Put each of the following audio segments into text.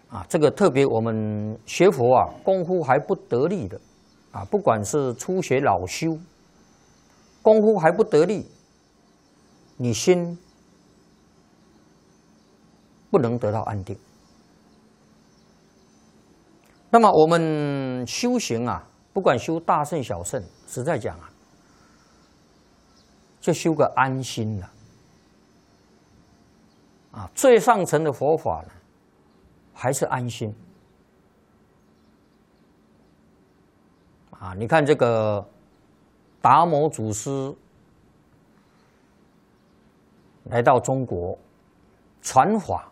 这个特别我们学佛功夫还不得力的不管是初学老修，功夫还不得力，你心不能得到安定。那么我们修行不管修大乘小乘，实在讲就修个安心了最上层的佛法呢，还是安心你看这个达摩祖师来到中国传法，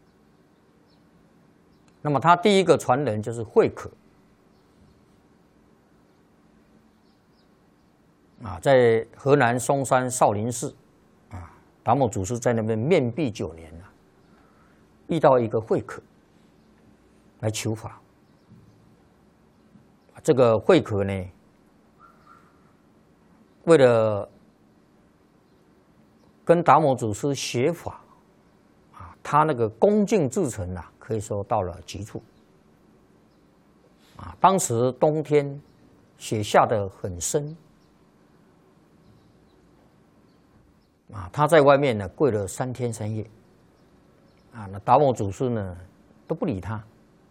那么他第一个传人就是慧可在河南嵩山少林寺达摩祖师在那边面壁9年遇到一个慧可来求法。这个慧可呢，为了跟达摩祖师学法他那个恭敬至诚可以说到了极处当时冬天雪下得很深他在外面呢跪了3天3夜那达摩祖师呢都不理他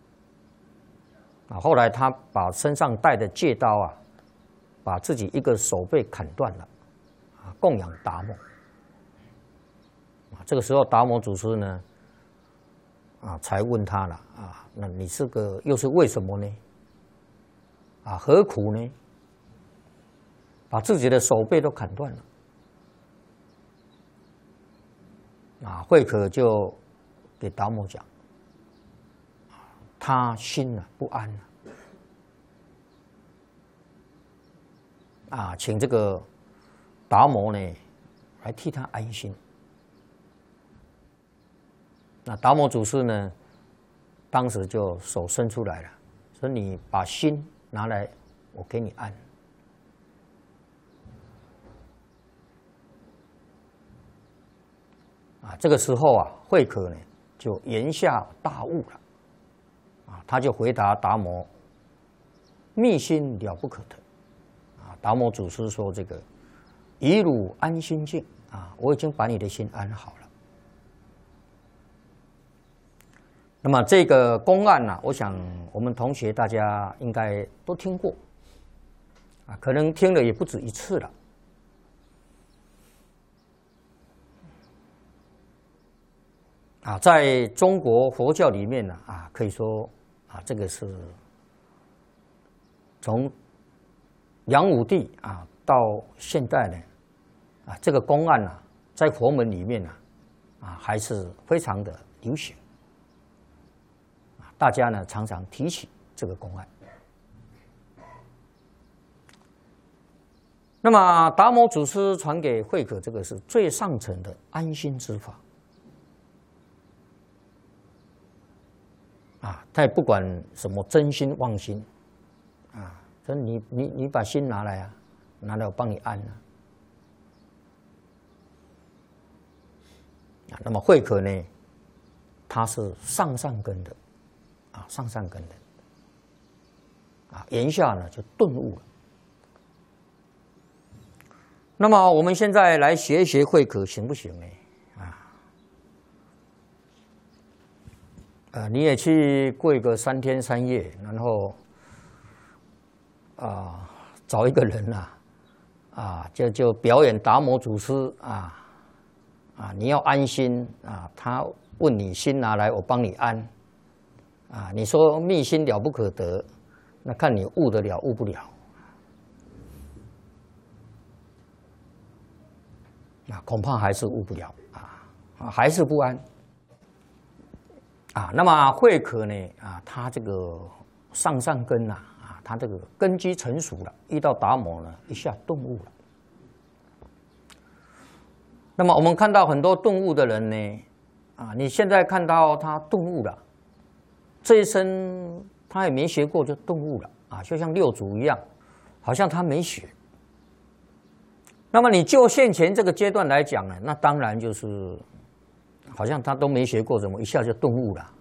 后来他把身上带的戒刀把自己一个手背砍断了供养达摩这个时候达摩祖师呢才问他了那你这个又是为什么呢何苦呢？把自己的手背都砍断了慧可就给达摩讲他心不安请这个达摩呢来替他安心。那达摩祖师呢当时就手伸出来了，说你把心拿来我给你安。这个时候慧可呢就言下大悟了他就回答达摩密心了不可得达摩祖师说这个以汝安心境我已经把你的心安好了。那么这个公案我想我们同学大家应该都听过可能听了也不止一次了。在中国佛教里面呢可以说这个是从梁武帝到现在呢这个公案在佛门里面还是非常的流行大家呢常常提起这个公案。那么达摩祖师传给慧可这个是最上层的安心之法他也不管什么真心妄心说你把心拿来拿来我帮你安那么慧可呢他是上根的上根的言下呢就顿悟了。那么我们现在来学一学慧可行不行呢？你也去跪个3天3夜，然后找一个人就表演达摩祖师你要安心他问你心拿来我帮你安你说密心了不可得，那看你悟得了悟不了恐怕还是悟不了还是不安那么慧可呢他这个上根他这个根基成熟了，遇到达摩呢一下顿悟了。那么我们看到很多顿悟的人呢你现在看到他顿悟了，这一生他也没学过就顿悟了就像六祖一样，好像他没学。那么你就现前这个阶段来讲呢，那当然就是好像他都没学过，怎么一下就顿悟了